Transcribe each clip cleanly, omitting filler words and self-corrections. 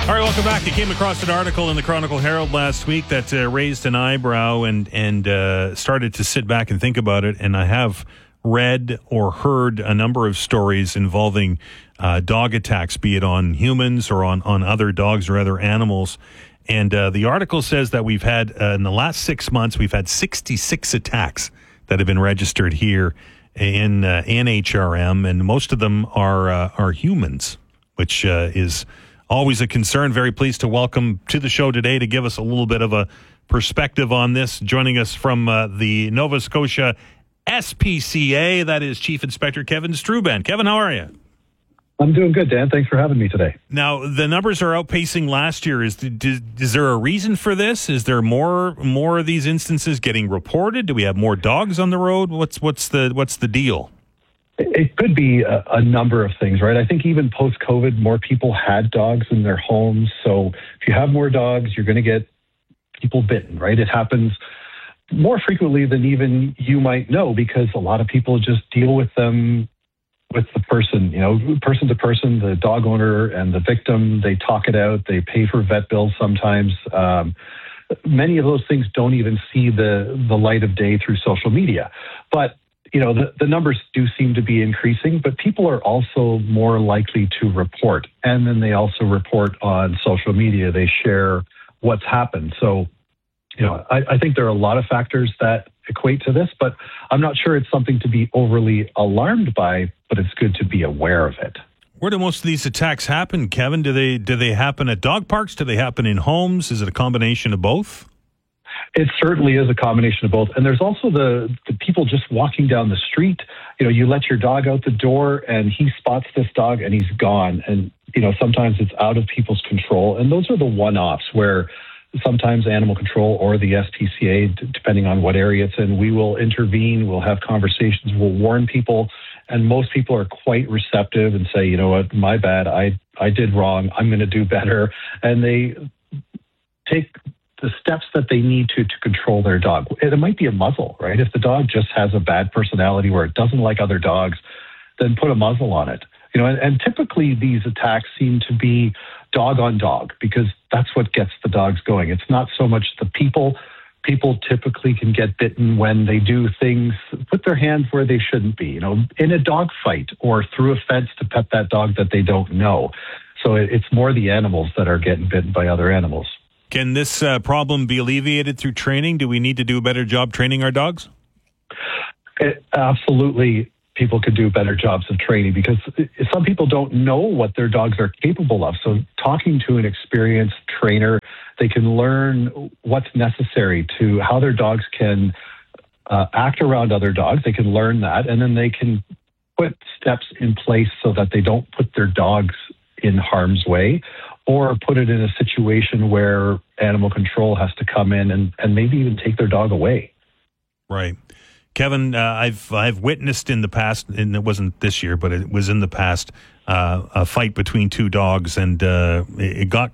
All right, welcome back. I came across an article in the Chronicle Herald last week that raised an eyebrow and started to sit back and think about it. And I have read or heard a number of stories involving dog attacks, be it on humans or on other dogs or other animals. And the article says that we've had, in the last 6 months, we've had 66 attacks that have been registered here in HRM, and most of them are humans, which is always a concern. Very pleased to welcome to the show today to give us a little bit of a perspective on this. Joining us from the Nova Scotia SPCA, that is Chief Inspector Kevin Struban. Kevin, how are you? I'm doing good, Dan. Thanks for having me today. Now, the numbers are outpacing last year. Is there a reason for this? Is there more of these instances getting reported? Do we have more dogs on the road? What's the deal? It could be a number of things, right? I think even post-COVID, more people had dogs in their homes. So if you have more dogs, you're going to get people bitten, right? It happens more frequently than even you might know because a lot of people just deal with them with the person, person to person, the dog owner and the victim. They talk it out. They pay for vet bills sometimes. Many of those things don't even see the light of day through social media. But the numbers do seem to be increasing, but people are also more likely to report. And then they also report on social media. They share what's happened. So, I think there are a lot of factors that equate to this, but I'm not sure it's something to be overly alarmed by, but it's good to be aware of it. Where do most of these attacks happen, Kevin? Do they happen at dog parks? Do they happen in homes? Is it a combination of both? It certainly is a combination of both. And there's also the people just walking down the street. You let your dog out the door and he spots this dog and he's gone. And, sometimes it's out of people's control. And those are the one-offs where sometimes animal control or the SPCA, depending on what area it's in, we will intervene, we'll have conversations, we'll warn people. And most people are quite receptive and say, you know what, my bad, I did wrong, I'm going to do better. And they take the steps that they need to control their dog. It might be a muzzle, right? If the dog just has a bad personality where it doesn't like other dogs, then put a muzzle on it. And typically these attacks seem to be dog on dog because that's what gets the dogs going. It's not so much the people. People typically can get bitten when they do things, put their hands where they shouldn't be, in a dog fight or through a fence to pet that dog that they don't know. So it's more the animals that are getting bitten by other animals. Can this problem be alleviated through training? Do we need to do a better job training our dogs? Absolutely. People could do better jobs of training because some people don't know what their dogs are capable of. So talking to an experienced trainer, they can learn what's necessary to how their dogs can act around other dogs. They can learn that, and then they can put steps in place so that they don't put their dogs in harm's way or put it in a situation where animal control has to come in and maybe even take their dog away. Right. Kevin, I've witnessed in the past, and it wasn't this year, but it was in the past, a fight between two dogs, and it got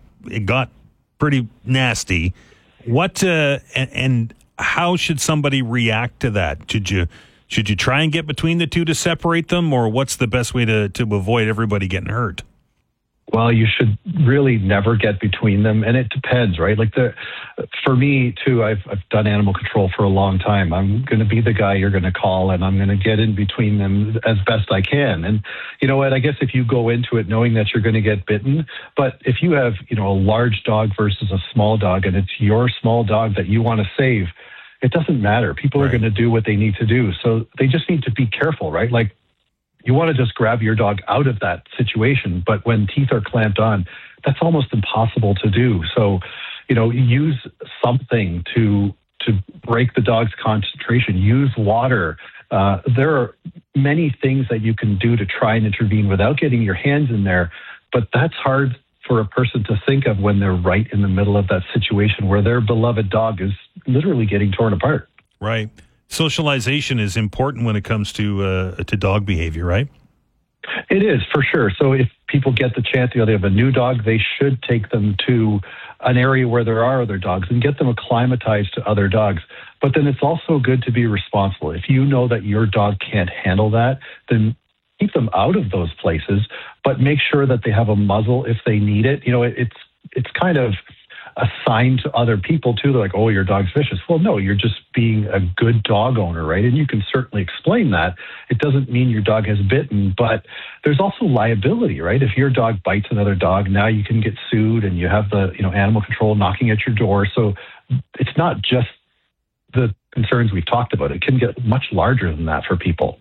pretty nasty. What and how should somebody react to that? Should you try and get between the two to separate them, or what's the best way to avoid everybody getting hurt? Well, you should really never get between them, and it depends, right? For me too, I've done animal control for a long time. I'm going to be the guy you're going to call, and I'm going to get in between them as best I can. And you know what? I guess if you go into it knowing that you're going to get bitten, but if you have a large dog versus a small dog, and it's your small dog that you want to save, it doesn't matter. People are going to do what they need to do, so they just need to be careful, right? You want to just grab your dog out of that situation, but when teeth are clamped on, that's almost impossible to do. So, use something to break the dog's concentration. Use water. There are many things that you can do to try and intervene without getting your hands in there, but that's hard for a person to think of when they're right in the middle of that situation where their beloved dog is literally getting torn apart. Right. Socialization is important when it comes to dog behavior, right? It is, for sure. So if people get the chance, they have a new dog, they should take them to an area where there are other dogs and get them acclimatized to other dogs. But then it's also good to be responsible. If you know that your dog can't handle that, then keep them out of those places, but make sure that they have a muzzle if they need it. it's kind of assigned to other people too. They're like, oh, your dog's vicious. Well, no, you're just being a good dog owner, right? And you can certainly explain that. It doesn't mean your dog has bitten, but there's also liability, right? If your dog bites another dog, now you can get sued, and you have the animal control knocking at your door. So it's not just the concerns we've talked about. It can get much larger than that for people.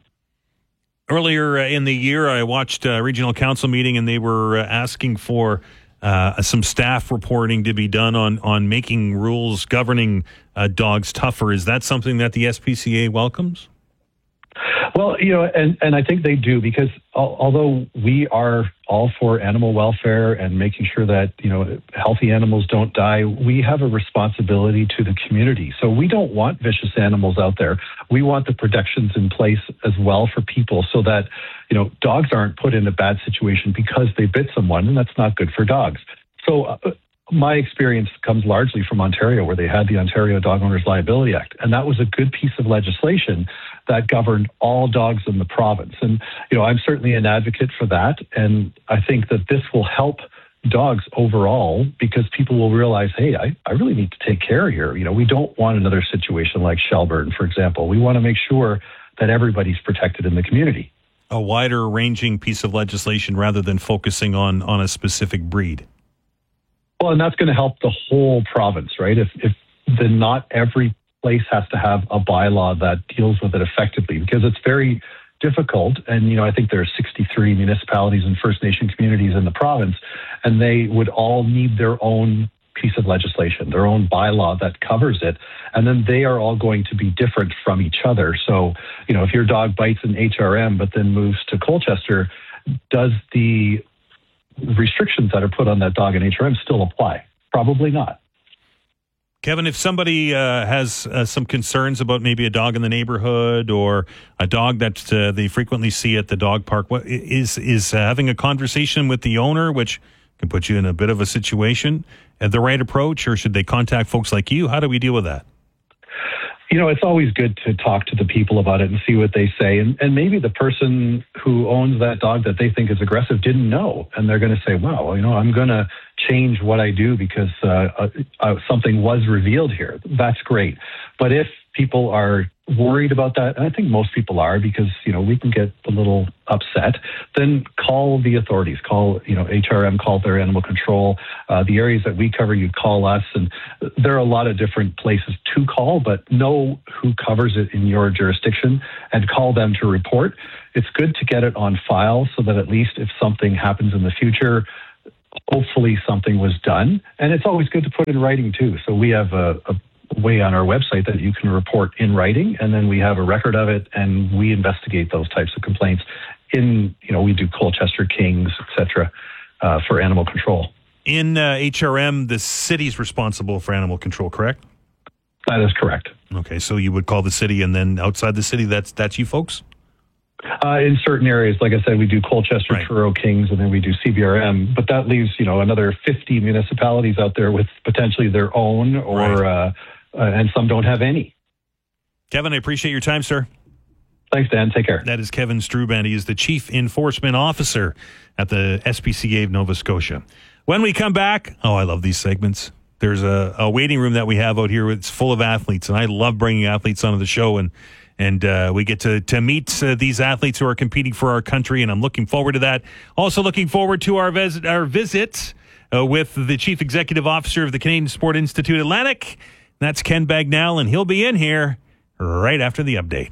Earlier in the year, I watched a regional council meeting, and they were asking for some staff reporting to be done on making rules governing dogs tougher. Is that something that the SPCA welcomes? Well, and I think they do, because although we are all for animal welfare and making sure that, healthy animals don't die, we have a responsibility to the community. So we don't want vicious animals out there. We want the protections in place as well for people, so that, dogs aren't put in a bad situation because they bit someone, and that's not good for dogs. So my experience comes largely from Ontario, where they had the Ontario Dog Owners Liability Act. And that was a good piece of legislation that governed all dogs in the province. And, I'm certainly an advocate for that. And I think that this will help dogs overall, because people will realize, hey, I really need to take care here. We don't want another situation like Shelburne, for example. We want to make sure that everybody's protected in the community. A wider ranging piece of legislation rather than focusing on a specific breed. Well, and that's going to help the whole province, right? If then not every place has to have a bylaw that deals with it effectively, because it's very difficult. And, I think there are 63 municipalities and First Nation communities in the province, and they would all need their own piece of legislation, their own bylaw that covers it. And then they are all going to be different from each other. So, if your dog bites an HRM but then moves to Colchester, does the restrictions that are put on that dog in HRM still apply? Probably not. Kevin, if somebody has some concerns about maybe a dog in the neighborhood or a dog that they frequently see at the dog park, what is having a conversation with the owner, which can put you in a bit of a situation, the right approach, or should they contact folks like you? How do we deal with that? It's always good to talk to the people about it and see what they say. And maybe the person who owns that dog that they think is aggressive didn't know. And they're going to say, wow, I'm going to change what I do because something was revealed here. That's great. But if people are worried about that, and I think most people are, because, we can get a little upset, then call the authorities, call, HRM, call their animal control. The areas that we cover, you call us. And there are a lot of different places to call, but know who covers it in your jurisdiction and call them to report. It's good to get it on file so that at least if something happens in the future, hopefully something was done. And it's always good to put in writing too. So we have a way on our website that you can report in writing, and then we have a record of it, and we investigate those types of complaints. We do Colchester Kings, etc., for animal control. In HRM, the city's responsible for animal control, correct? That is correct. Okay, so you would call the city, and then outside the city, that's you folks? In certain areas, like I said, we do Colchester, right, Truro Kings, and then we do CBRM. But that leaves, another 50 municipalities out there with potentially their own, or right, and some don't have any. Kevin, I appreciate your time, sir. Thanks, Dan. Take care. That is Kevin Struband. He is the Chief Enforcement Officer at the SPCA of Nova Scotia. When we come back, I love these segments. There's a waiting room that we have out here. It's full of athletes, and I love bringing athletes onto the show, and we get to meet these athletes who are competing for our country, and I'm looking forward to that. Also looking forward to our visit with the Chief Executive Officer of the Canadian Sport Institute Atlantic. That's Ken Bagnall, and he'll be in here right after the update.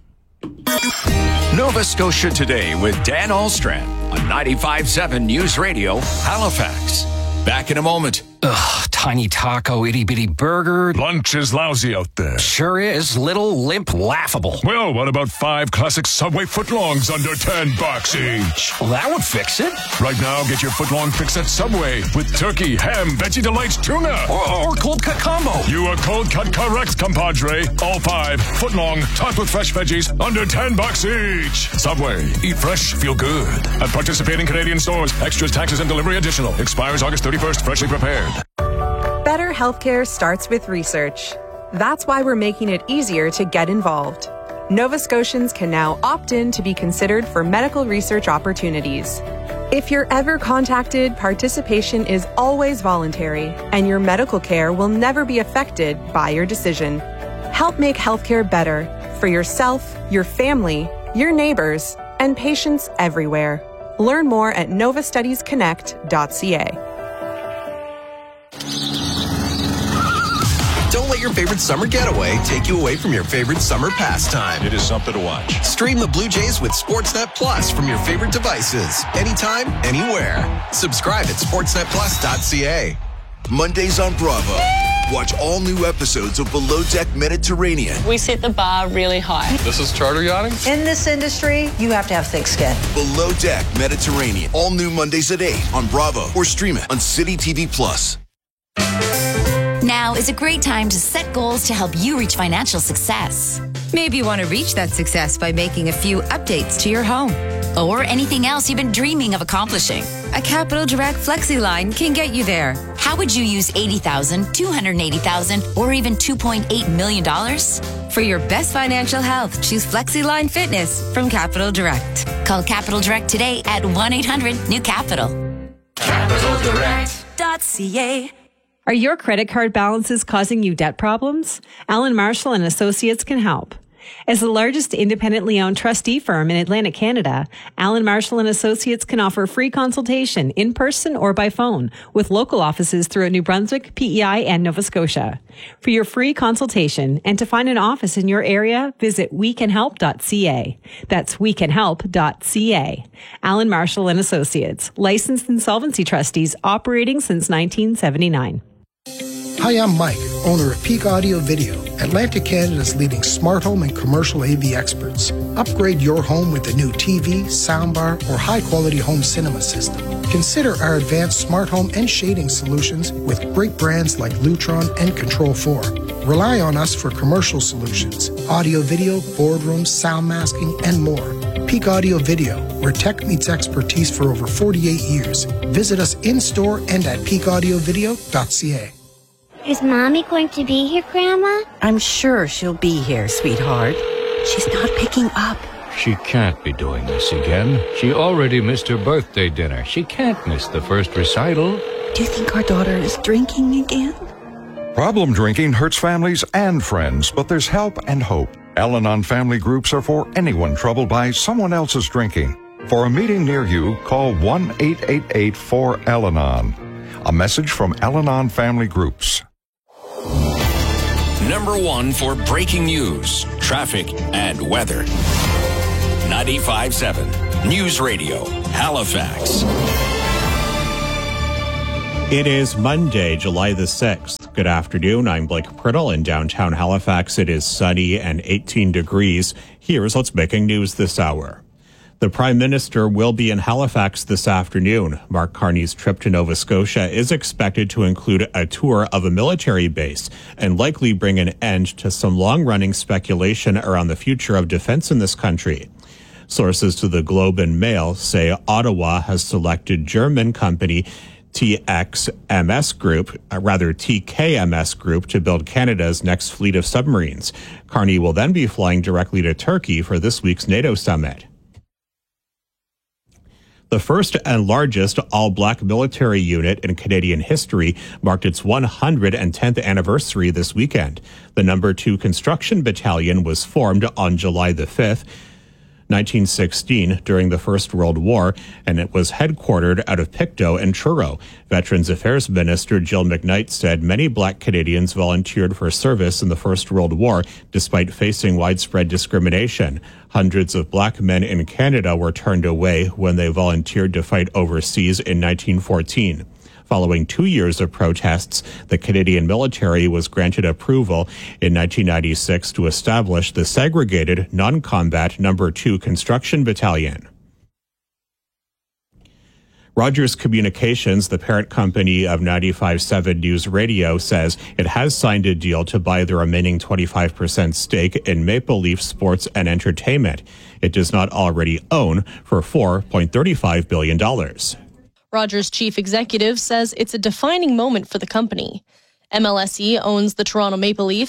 Nova Scotia Today with Dan Alstrand on 95.7 News Radio, Halifax. Back in a moment. Ugh, tiny taco, itty-bitty burger. Lunch is lousy out there. Sure is. Little, limp, laughable. Well, what about 5 classic Subway footlongs under $10 each? Well, that would fix it. Right now, get your footlong fix at Subway with turkey, ham, Veggie Delights, tuna. Or cold cut combo. You are cold cut correct, compadre. All 5 footlong, topped with fresh veggies, under $10 each. Subway. Eat fresh, feel good. At participating Canadian stores. Extras, taxes, and delivery additional. Expires August 31st. Freshly prepared. Better healthcare starts with research. That's why we're making it easier to get involved. Nova Scotians can now opt in to be considered for medical research opportunities. If you're ever contacted, participation is always voluntary, and your medical care will never be affected by your decision. Help make healthcare better for yourself, your family, your neighbors, and patients everywhere. Learn more at novastudiesconnect.ca. Don't let your favorite summer getaway take you away from your favorite summer pastime. It is something to watch. Stream the Blue Jays with Sportsnet Plus from your favorite devices, anytime, anywhere. Subscribe at sportsnetplus.ca. Mondays on Bravo. Watch all new episodes of Below Deck Mediterranean. We set the bar really high. This is charter yachting? In this industry, you have to have thick skin. Below Deck Mediterranean. All new Mondays at 8 on Bravo or stream it on City TV Plus. Now is a great time to set goals to help you reach financial success. Maybe you want to reach that success by making a few updates to your home. Or anything else you've been dreaming of accomplishing. A Capital Direct FlexiLine can get you there. How would you use $80,000, $280,000, or even $2.8 million? For your best financial health, choose FlexiLine Fitness from Capital Direct. Call Capital Direct today at 1-800-NEW-CAPITAL. CapitalDirect.ca. Are your credit card balances causing you debt problems? Allen Marshall and Associates can help. As the largest independently owned trustee firm in Atlantic Canada, Allen Marshall and Associates can offer free consultation in person or by phone with local offices throughout New Brunswick, PEI, and Nova Scotia. For your free consultation and to find an office in your area, visit wecanhelp.ca. That's wecanhelp.ca. Allen Marshall and Associates, licensed insolvency trustees operating since 1979. Hi, I'm Mike, owner of Peak Audio Video, Atlantic Canada's leading smart home and commercial AV experts. Upgrade your home with a new TV, soundbar, or high-quality home cinema system. Consider our advanced smart home and shading solutions with great brands like Lutron and Control4. Rely on us for commercial solutions, audio video, boardrooms, sound masking, and more. Peak Audio Video, where tech meets expertise for over 48 years. Visit us in-store and at peakAudioVideo.ca. Is Mommy going to be here, Grandma? I'm sure she'll be here, sweetheart. She's not picking up. She can't be doing this again. She already missed her birthday dinner. She can't miss the first recital. Do you think our daughter is drinking again? Problem drinking hurts families and friends, but there's help and hope. Al-Anon family groups are for anyone troubled by someone else's drinking. For a meeting near you, call 1-888-4-Al-Anon. A message from Al-Anon family groups. Number one for breaking news, traffic, and weather. 95.7 News Radio, Halifax. It is Monday, July the 6th. Good afternoon. I'm Blake Priddle. In downtown Halifax, it is sunny and 18 degrees. Here's what's making news this hour. The Prime Minister will be in Halifax this afternoon. Mark Carney's trip to Nova Scotia is expected to include a tour of a military base and likely bring an end to some long-running speculation around the future of defense in this country. Sources to the Globe and Mail say Ottawa has selected German company TKMS Group to build Canada's next fleet of submarines. Carney will then be flying directly to Turkey for this week's NATO summit. The first and largest all-black military unit in Canadian history marked its 110th anniversary this weekend. The No. 2 Construction Battalion was formed on July the 5th, 1916, during the First World War, and it was headquartered out of Pictou and Truro. Veterans Affairs Minister Jill McKnight said many black Canadians volunteered for service in the First World War despite facing widespread discrimination. Hundreds of black men in Canada were turned away when they volunteered to fight overseas in 1914. Following 2 years of protests, the Canadian military was granted approval in 1996 to establish the segregated non-combat No. 2 Construction Battalion. Rogers Communications, the parent company of 95.7 News Radio, says it has signed a deal to buy the remaining 25% stake in Maple Leaf Sports and Entertainment it does not already own for $4.35 billion. Rogers' chief executive says it's a defining moment for the company. MLSE owns the Toronto Maple Leafs,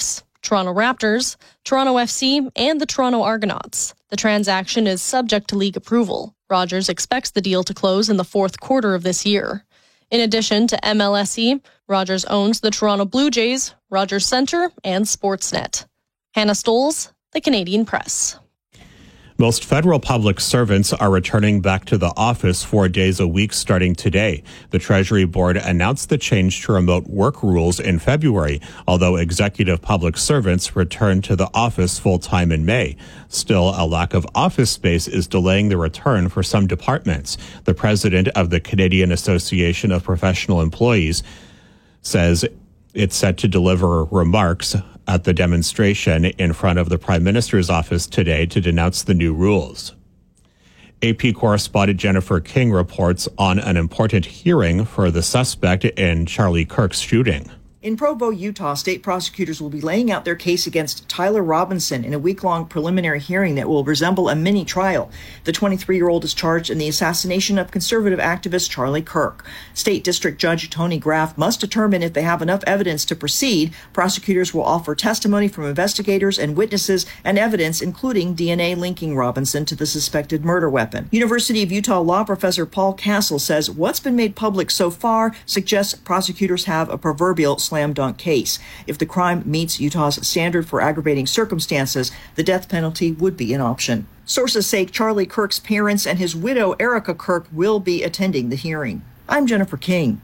Toronto Raptors, Toronto FC, and the Toronto Argonauts. The transaction is subject to league approval. Rogers expects the deal to close in the fourth quarter of this year. In addition to MLSE, Rogers owns the Toronto Blue Jays, Rogers Centre, and Sportsnet. Hannah Stoles, The Canadian Press. Most federal public servants are returning back to the office 4 days a week starting today. The Treasury Board announced the change to remote work rules in February, although executive public servants returned to the office full-time in May. Still, a lack of office space is delaying the return for some departments. The president of the Canadian Association of Professional Employees says it's set to deliver remarks at the demonstration in front of the Prime Minister's office today to denounce the new rules. AP correspondent Jennifer King reports on an important hearing for the suspect in Charlie Kirk's shooting. In Provo, Utah, state prosecutors will be laying out their case against Tyler Robinson in a week-long preliminary hearing that will resemble a mini trial. The 23-year-old is charged in the assassination of conservative activist Charlie Kirk. State District Judge Tony Graff must determine if they have enough evidence to proceed. Prosecutors will offer testimony from investigators and witnesses and evidence, including DNA linking Robinson to the suspected murder weapon. University of Utah law professor Paul Castle says what's been made public so far suggests prosecutors have a proverbial slam dunk case. If the crime meets Utah's standard for aggravating circumstances, the death penalty would be an option. Sources say Charlie Kirk's parents and his widow, Erica Kirk, will be attending the hearing. I'm Jennifer King.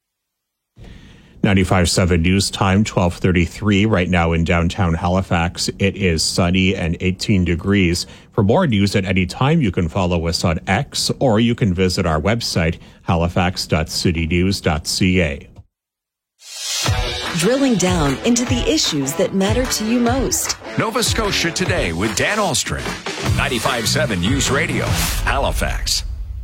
95.7 News Time, 12:33 right now in downtown Halifax. It is sunny and 18 degrees. For more news at any time, you can follow us on X or you can visit our website, halifax.citynews.ca. Drilling down into the issues that matter to you most. Nova Scotia Today with Dan Ahlstrom. 95.7 News Radio, Halifax.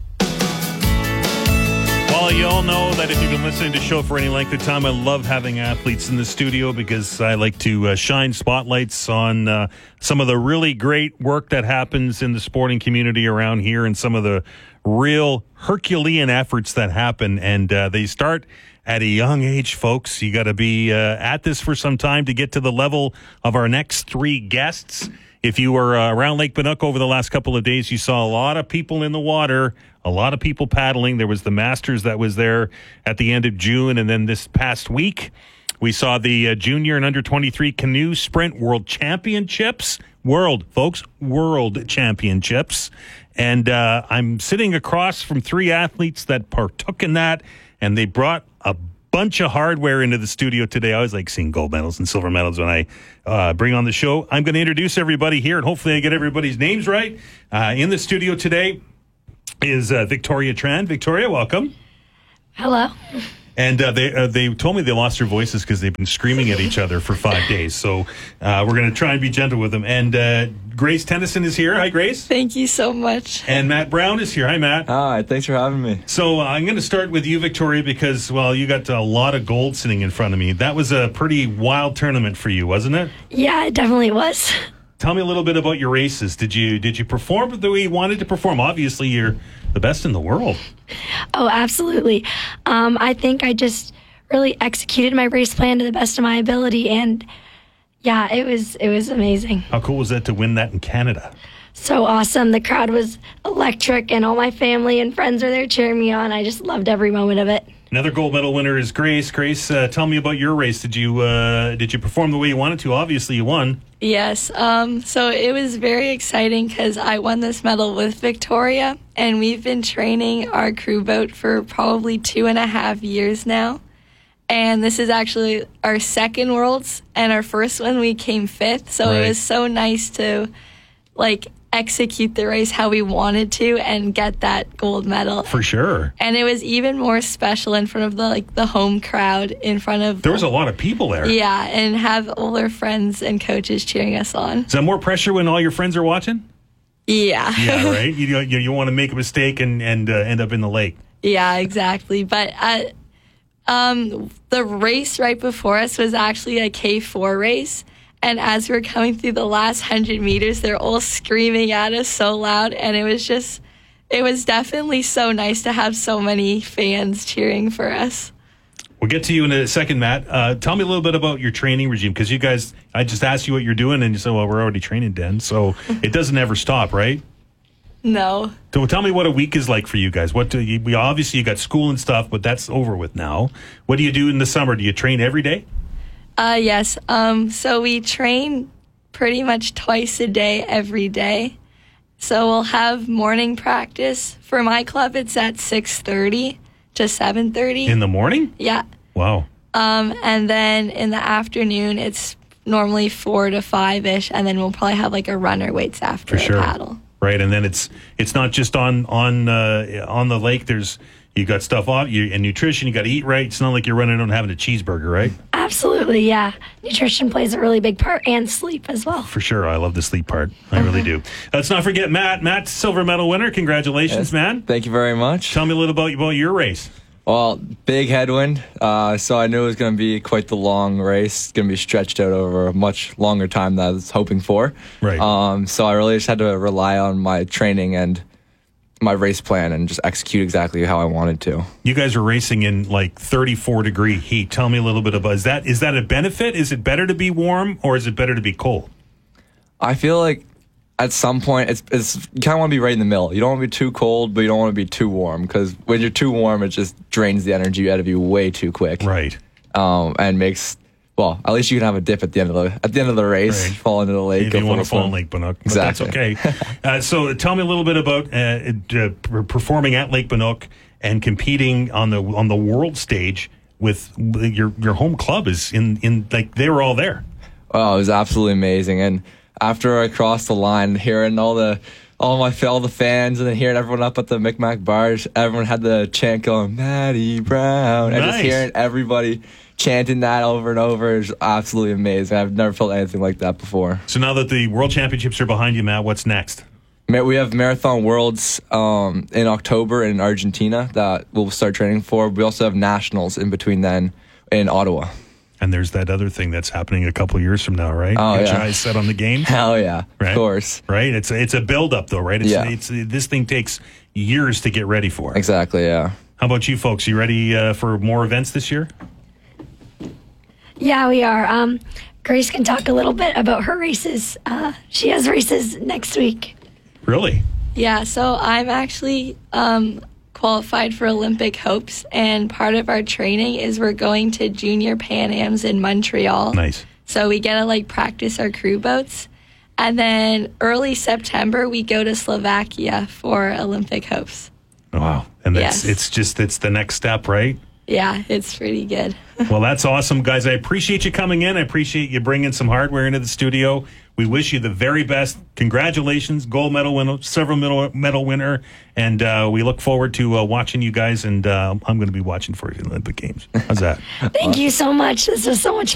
Well, you all know that if you've been listening to the show for any length of time, I love having athletes in the studio because I like to shine spotlights on some of the really great work that happens in the sporting community around here and some of the real Herculean efforts that happen. And they start at a young age, folks. You got to be at this for some time to get to the level of our next three guests. If you were around Lake Bannock over the last couple of days, you saw a lot of people in the water, a lot of people paddling. There was the Masters that was there at the end of June. And then this past week, we saw the junior and under 23 canoe sprint world championships. World championships. And I'm sitting across from three athletes that partook in that. And they brought a bunch of hardware into the studio today. I always like seeing gold medals and silver medals when I bring on the show. I'm going to introduce everybody here, and hopefully I get everybody's names right. In the studio today is Victoria Tran. Victoria, welcome. Hello. And they told me they lost their voices because they've been screaming at each other for 5 days. So we're going to try and be gentle with them. And Grace Tennyson is here. Hi, Grace. Thank you so much. And Matt Brown is here. Hi, Matt. Hi, thanks for having me. So I'm going to start with you, Victoria, because, well, you got a lot of gold sitting in front of me. That was a pretty wild tournament for you, wasn't it? Yeah, it definitely was. Tell me a little bit about your races. Did you perform the way you wanted to perform? Obviously, you're the best in the world. Oh, absolutely. I think I just really executed my race plan to the best of my ability, and yeah, it was amazing. How cool was that to win that in Canada? So awesome. The crowd was electric, and all my family and friends were there cheering me on. I just loved every moment of it. Another gold medal winner is Grace. Grace, tell me about your race. Did you perform the way you wanted to? Obviously, you won. Yes. So it was very exciting because I won this medal with Victoria, and we've been training our crew boat for probably 2.5 years now. And this is actually our second Worlds, and our first one we came 5th. So It was so nice to execute the race how we wanted to and get that gold medal. For sure. And it was even more special in front of the home crowd, in front of... There was a lot of people there. Yeah, and have all our friends and coaches cheering us on. Is that more pressure when all your friends are watching? Yeah. Yeah, right? You want to make a mistake and end up in the lake. Yeah, exactly. But the race right before us was actually a K4 race. And as we were coming through the last 100 meters, they're all screaming at us so loud. And it was definitely so nice to have so many fans cheering for us. We'll get to you in a second, Matt. Tell me a little bit about your training regime, because you guys, I just asked you what you're doing, and you said, well, we're already training, Dan. So it doesn't ever stop, right? No. So tell me what a week is like for you guys. Obviously, you got school and stuff, but that's over with now. What do you do in the summer? Do you train every day? Yes. So we train pretty much twice a day, every day. So we'll have morning practice. For my club, it's at 6:30 to 7:30. In the morning? Yeah. Wow. And then in the afternoon, it's normally 4 to 5-ish, and then we'll probably have like a runner weights after a paddle. Right, and then it's not just on the lake. You got stuff off and nutrition. You got to eat right. It's not like you're running out and having a cheeseburger, right? Absolutely, yeah. Nutrition plays a really big part, and sleep as well. For sure, I love the sleep part. I really do. Let's not forget Matt. Matt, silver medal winner. Congratulations, man. Thank you very much. Tell me a little about your race. Well, big headwind, so I knew it was going to be quite the long race. It's going to be stretched out over a much longer time than I was hoping for. Right. So I really just had to rely on my training and my race plan and just execute exactly how I wanted to. You guys are racing in like 34-degree heat. Tell me a little bit about, is that a benefit? Is it better to be warm, or is it better to be cold? I feel like at some point, it's you kind of want to be right in the middle. You don't want to be too cold, but you don't want to be too warm, because when you're too warm, it just drains the energy out of you way too quick. Right. And makes, well, at least you can have a dip at the end of the race, fall into the lake. If you want to fall in Lake Banook, but exactly. That's okay. So tell me a little bit about performing at Lake Banook and competing on the world stage with your home club. Is in like they were all there. Oh, it was absolutely amazing. And after I crossed the line, hearing all the fans, and then hearing everyone up at the Micmac bars, everyone had the chant going, Matty Brown. Nice. And just hearing everybody chanting that over and over is absolutely amazing. I've never felt anything like that before. So now that the World Championships are behind you, Matt, what's next? We have Marathon Worlds in October in Argentina that we'll start training for. We also have Nationals in between then in Ottawa. And there's that other thing that's happening a couple of years from now, right? Oh, Get your yeah. eyes set on the games. Hell yeah, right? Of course. Right? It's a build-up, though, right? This thing takes years to get ready for. Exactly, yeah. How about you folks? You ready for more events this year? Yeah, we are. Grace can talk a little bit about her races. She has races next week. Really? Yeah, so I'm actually qualified for Olympic hopes, and part of our training is we're going to Junior Pan Ams in Montreal. Nice. So we get to practice our crew boats, and then early September we go to Slovakia for Olympic hopes. Wow. And it's the next step, right? Yeah, it's pretty good. Well, that's awesome, guys. I appreciate you coming in. I appreciate you bringing some hardware into the studio. We wish you the very best. Congratulations, gold medal winner, silver medal winner, and we look forward to watching you guys, and I'm going to be watching for you in the Olympic Games. How's that? Thank you so much. This was so much